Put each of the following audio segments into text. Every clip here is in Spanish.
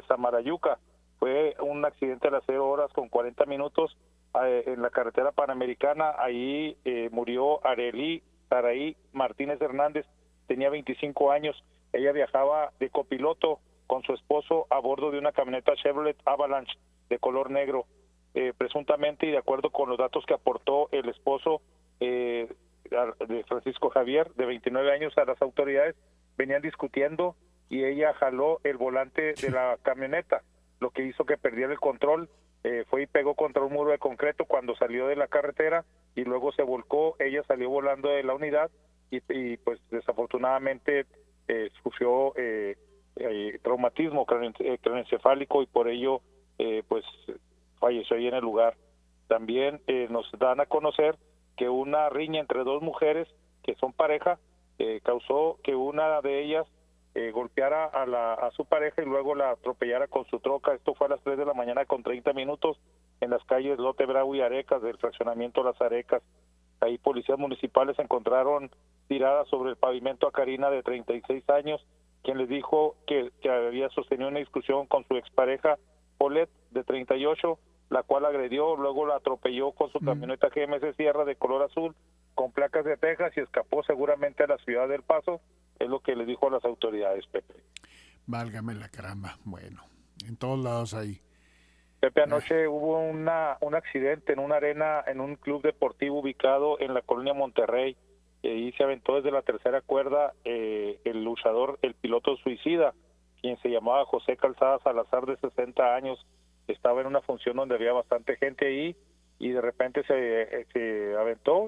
Samarayuca. Fue un accidente a las 0:40 en la carretera Panamericana. Ahí murió Arely Saraí Martínez Hernández, tenía 25 años. Ella viajaba de copiloto con su esposo a bordo de una camioneta Chevrolet Avalanche de color negro. Presuntamente, y de acuerdo con los datos que aportó el esposo de Francisco Javier, de 29 años, a las autoridades, venían discutiendo y ella jaló el volante de la camioneta, lo que hizo que perdiera el control. Fue y pegó contra un muro de concreto cuando salió de la carretera y luego se volcó. Ella salió volando de la unidad y pues desafortunadamente sufrió traumatismo craneoencefálico y por ello pues falleció ahí en el lugar. También nos dan a conocer que una riña entre dos mujeres que son pareja causó que una de ellas golpeara a su pareja y luego la atropellara con su troca. Esto fue a las 3:30 a.m. en las calles Lote Bravo y Arecas del fraccionamiento Las Arecas. Ahí policías municipales encontraron tirada sobre el pavimento a Karina, de 36 años, quien les dijo que había sostenido una discusión con su expareja Paulette, de 38, la cual agredió, luego la atropelló con su camioneta GMC Sierra de color azul con placas de Texas y escapó seguramente a la ciudad del Paso. Es lo que les dijo a las autoridades, Pepe. Válgame la caramba. Bueno, en todos lados ahí. Pepe, anoche hubo un accidente en una arena, en un club deportivo ubicado en la colonia Monterrey. Y se aventó desde la tercera cuerda el luchador, el piloto suicida, quien se llamaba José Calzada Salazar, de 60 años. Estaba en una función donde había bastante gente ahí y de repente se aventó,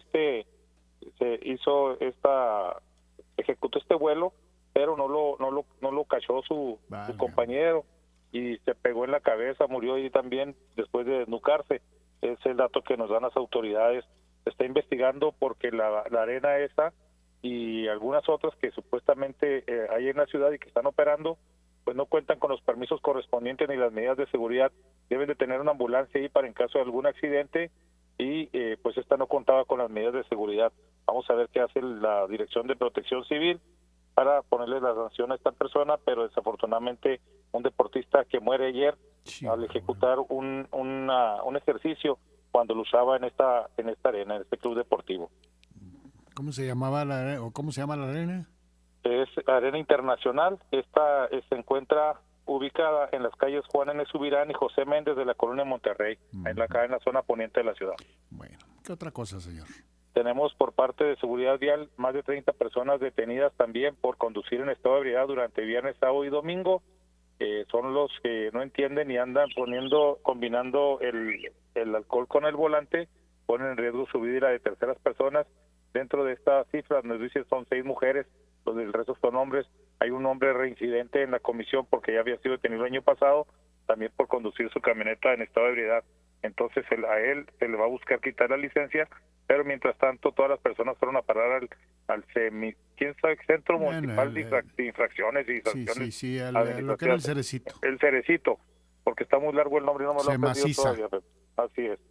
ejecutó este vuelo, pero no lo cachó su compañero y se pegó en la cabeza, murió ahí también después de desnucarse. Es el dato que nos dan las autoridades. Se está investigando porque la arena esa y algunas otras que supuestamente hay en la ciudad y que están operando, pues no cuentan con los permisos correspondientes ni las medidas de seguridad. Deben de tener una ambulancia ahí para en caso de algún accidente y pues esta no contaba con las medidas de seguridad. Vamos a ver qué hace la Dirección de Protección Civil para ponerle la sanción a esta persona, pero desafortunadamente un deportista que muere ayer al ejecutar un ejercicio cuando lo usaba en esta arena, en este club deportivo. ¿Cómo se llamaba la arena, o cómo se llama la arena? Es Arena Internacional. Esta se encuentra ubicada en las calles Juan N. Subirán y José Méndez de la colonia Monterrey, acá en la zona poniente de la ciudad. Bueno, ¿qué otra cosa, señor? Tenemos por parte de Seguridad Vial más de 30 personas detenidas también por conducir en estado de ebriedad durante viernes, sábado y domingo. Son los que no entienden y andan combinando el alcohol con el volante, ponen en riesgo su vida y la de terceras personas. Dentro de estas cifras nos dicen son 6 mujeres, los del resto son hombres. Hay un hombre reincidente en la comisión porque ya había sido detenido el año pasado, también por conducir su camioneta en estado de ebriedad. Entonces a él se le va a buscar quitar la licencia, pero mientras tanto todas las personas fueron a parar al Centro Municipal de Infracciones y Sanciones. Sí, lo que era el Cerecito. El Cerecito, porque está muy largo el nombre y no me lo han pedido todavía. Así es.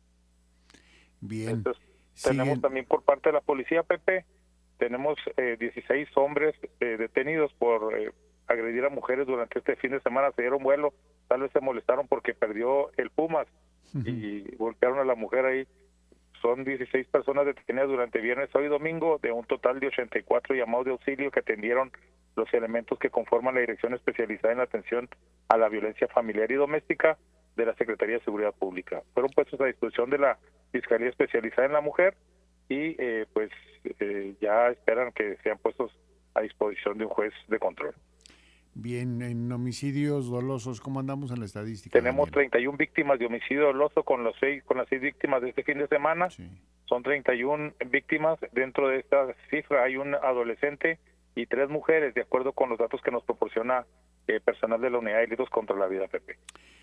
Bien. Entonces, tenemos también por parte de la policía, Pepe, tenemos 16 hombres detenidos por agredir a mujeres durante este fin de semana. Se dieron vuelo, tal vez se molestaron porque perdió el Pumas y golpearon a la mujer ahí. Son 16 personas detenidas durante viernes, sábado y domingo, de un total de 84 llamados de auxilio que atendieron los elementos que conforman la Dirección Especializada en la Atención a la Violencia Familiar y Doméstica de la Secretaría de Seguridad Pública. Fueron puestos a disposición de la Fiscalía Especializada en la Mujer y ya esperan que sean puestos a disposición de un juez de control. Bien, en homicidios dolosos, ¿cómo andamos en la estadística? Tenemos 31 víctimas de homicidio doloso con las 6 víctimas de este fin de semana. Sí. Son 31 víctimas. Dentro de esta cifra hay un adolescente y 3 mujeres, de acuerdo con los datos que nos proporciona personal de la Unidad de Delitos contra la Vida, Pepe.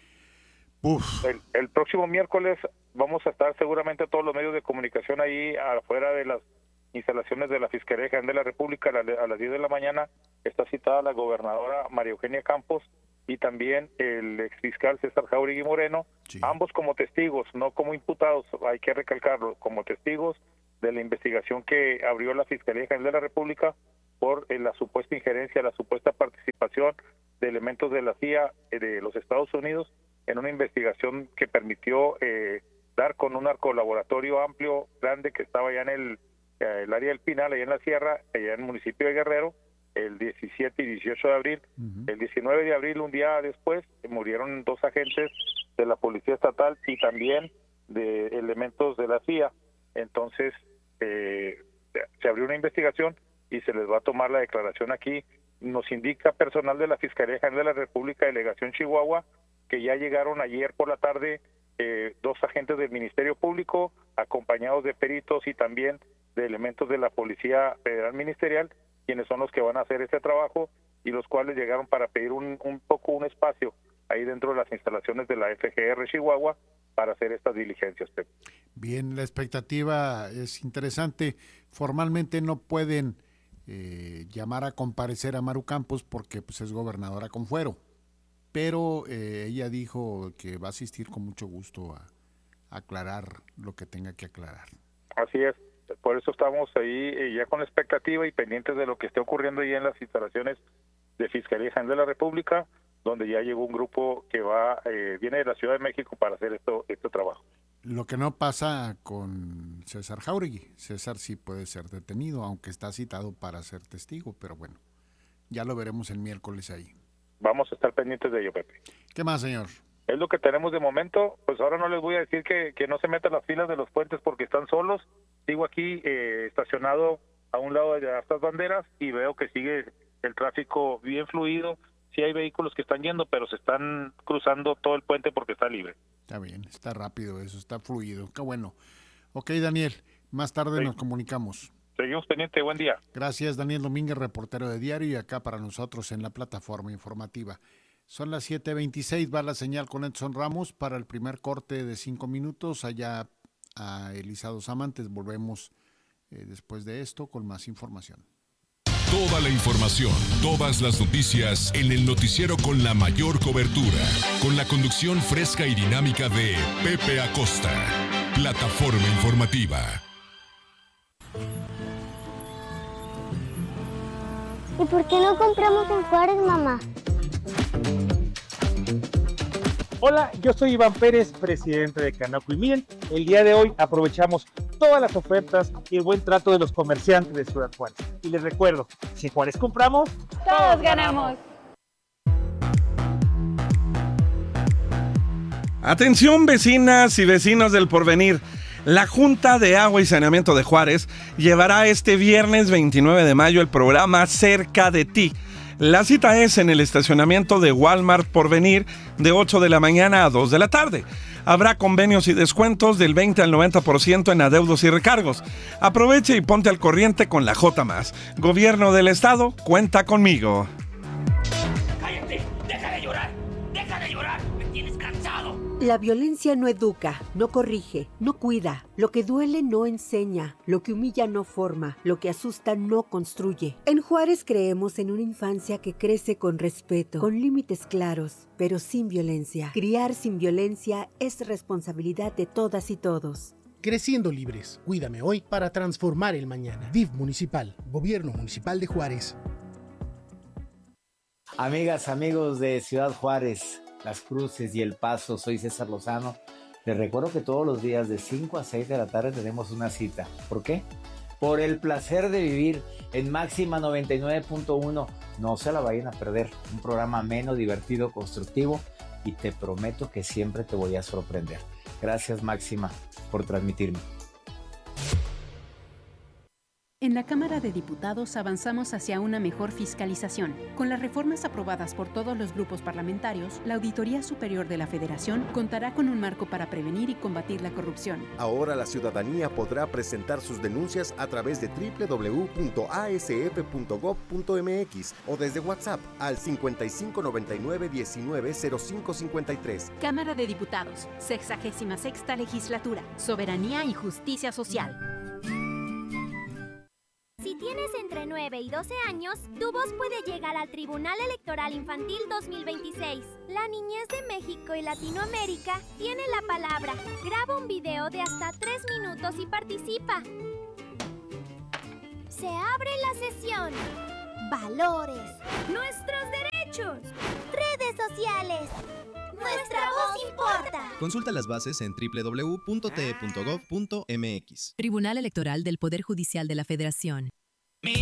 El próximo miércoles vamos a estar seguramente todos los medios de comunicación ahí afuera de las instalaciones de la Fiscalía General de la República. A las 10 de la mañana está citada la gobernadora María Eugenia Campos y también el exfiscal César Jáuregui Moreno, ambos como testigos, no como imputados, hay que recalcarlo, como testigos de la investigación que abrió la Fiscalía General de la República por la supuesta injerencia, la supuesta participación de elementos de la CIA de los Estados Unidos en una investigación que permitió dar con un narcolaboratorio amplio, grande, que estaba allá en el área del Pinal, allá en la sierra, allá en el municipio de Guerrero, el 17 y 18 de abril. El 19 de abril, un día después, murieron 2 agentes de la Policía Estatal y también de elementos de la CIA. Entonces, se abrió una investigación y se les va a tomar la declaración aquí. Nos indica personal de la Fiscalía General de la República, Delegación Chihuahua, que ya llegaron ayer por la tarde 2 agentes del Ministerio Público, acompañados de peritos y también de elementos de la Policía Federal Ministerial, quienes son los que van a hacer este trabajo y los cuales llegaron para pedir un espacio ahí dentro de las instalaciones de la FGR Chihuahua para hacer estas diligencias. Bien, la expectativa es interesante. Formalmente no pueden llamar a comparecer a Maru Campos porque pues, es gobernadora con fuero, pero ella dijo que va a asistir con mucho gusto a aclarar lo que tenga que aclarar. Así es, por eso estamos ahí ya con la expectativa y pendientes de lo que esté ocurriendo ahí en las instalaciones de Fiscalía General de la República, donde ya llegó un grupo que viene de la Ciudad de México para hacer este trabajo. Lo que no pasa con César Jáuregui. César sí puede ser detenido, aunque está citado para ser testigo, pero bueno, ya lo veremos el miércoles ahí. Vamos a estar pendientes de ello, Pepe. ¿Qué más, señor? Es lo que tenemos de momento. Pues ahora no les voy a decir que no se metan las filas de los puentes porque están solos. Sigo aquí estacionado a un lado de estas banderas y veo que sigue el tráfico bien fluido. Sí hay vehículos que están yendo, pero se están cruzando todo el puente porque está libre. Está bien, está rápido eso, está fluido. Qué bueno. Ok, Daniel, más tarde nos comunicamos. Seguimos pendiente, buen día. Gracias, Daniel Domínguez, reportero de Diario, y acá para nosotros en la plataforma informativa. Son las 7:26, va la señal con Edson Ramos para el primer corte de 5 minutos. Allá a Elisa Dos Amantes, volvemos después de esto con más información. Toda la información, todas las noticias en el noticiero con la mayor cobertura, con la conducción fresca y dinámica de Pepe Acosta, plataforma informativa. ¿Y por qué no compramos en Juárez, mamá? Hola, yo soy Iván Pérez, presidente de Canaco y Miel. El día de hoy aprovechamos todas las ofertas y el buen trato de los comerciantes de Ciudad Juárez. Y les recuerdo, si en Juárez compramos, todos ganamos. Atención, vecinas y vecinos del Porvenir. La Junta de Agua y Saneamiento de Juárez llevará este viernes 29 de mayo el programa Cerca de Ti. La cita es en el estacionamiento de Walmart Porvenir de 8 de la mañana a 2 de la tarde. Habrá convenios y descuentos del 20 al 90% en adeudos y recargos. Aproveche y ponte al corriente con la J+. Gobierno del Estado, cuenta conmigo. ¡Cállate! ¡Deja de llorar! ¡Deja de llorar! ¡Me tienes cansado! La violencia no educa, no corrige, no cuida. Lo que duele no enseña, lo que humilla no forma, lo que asusta no construye. En Juárez creemos en una infancia que crece con respeto, con límites claros, pero sin violencia. Criar sin violencia es responsabilidad de todas y todos. Creciendo libres. Cuídame hoy para transformar el mañana. DIF Municipal, Gobierno Municipal de Juárez. Amigas, amigos de Ciudad Juárez, Las Cruces y El Paso, soy César Lozano. Les recuerdo que todos los días de 5 a 6 de la tarde tenemos una cita. ¿Por qué? Por el placer de vivir en Máxima 99.1. No se la vayan a perder. Un programa ameno, divertido, constructivo y te prometo que siempre te voy a sorprender. Gracias, Máxima, por transmitirme. En la Cámara de Diputados avanzamos hacia una mejor fiscalización. Con las reformas aprobadas por todos los grupos parlamentarios, la Auditoría Superior de la Federación contará con un marco para prevenir y combatir la corrupción. Ahora la ciudadanía podrá presentar sus denuncias a través de www.asf.gov.mx o desde WhatsApp al 5599-190553. Cámara de Diputados, 66ª Legislatura, Soberanía y Justicia Social. Si tienes entre 9 y 12 años, tu voz puede llegar al Tribunal Electoral Infantil 2026. La niñez de México y Latinoamérica tiene la palabra. Graba un video de hasta 3 minutos y participa. Se abre la sesión. Valores. Nuestros derechos. Consulta las bases en www.te.gov.mx. Tribunal Electoral del Poder Judicial de la Federación.